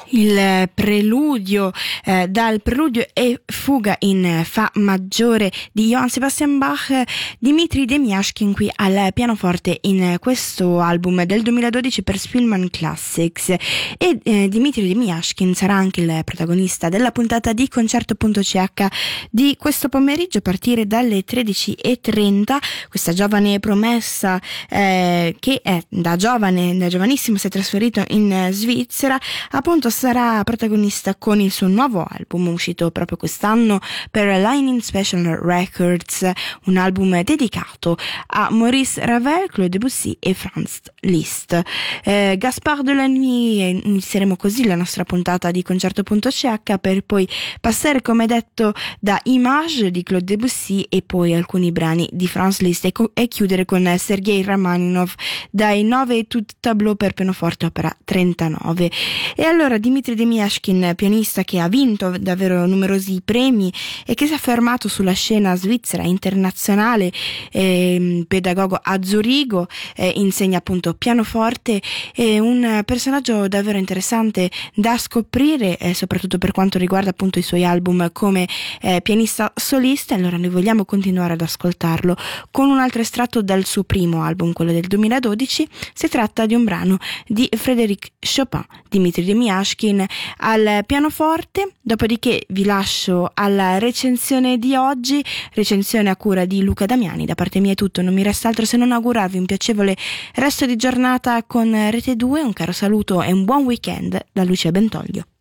Il preludio dal preludio e fuga in fa maggiore di Johann Sebastian Bach, Dmitri Demyashkin qui al pianoforte in questo album del 2012 per Spielmann Classics. E Dmitri Demyashkin sarà anche il protagonista della puntata di Concerto.ch di questo pomeriggio a partire dalle 13:30. Questa giovane promessa che è da giovanissimo si è trasferito in Svizzera, appunto sarà protagonista con il suo nuovo album uscito proprio quest'anno per Lightning Special Records, un album dedicato a Maurice Ravel, Claude Debussy e Franz Liszt. Gaspard Delany, inizieremo così la nostra puntata di Concerto.ch per poi passare, come detto, da Image di Claude Debussy e poi alcuni brani di Franz Liszt e chiudere con Sergei Rachmaninov dai 9 Etudes Tableau per pianoforte opera 39. E allora Dmitri Demyashkin, pianista che ha vinto davvero numerosi premi e che si è affermato sulla scena svizzera internazionale, pedagogo a Zurigo, insegna appunto pianoforte, è un personaggio davvero interessante da scoprire, soprattutto per quanto riguarda appunto i suoi album come pianista solista. Allora noi vogliamo continuare ad ascoltarlo con un altro estratto dal suo primo album, quello del 2012. Si tratta di un brano di Frédéric Chopin, Dmitri Demyashkin al pianoforte. Dopodiché vi lascio alla recensione di oggi, recensione a cura di Luca Damiani. Da parte mia è tutto, non mi resta altro se non augurarvi un piacevole resto di giornata con Rete 2, un caro saluto e un buon weekend da Lucia Bentoglio.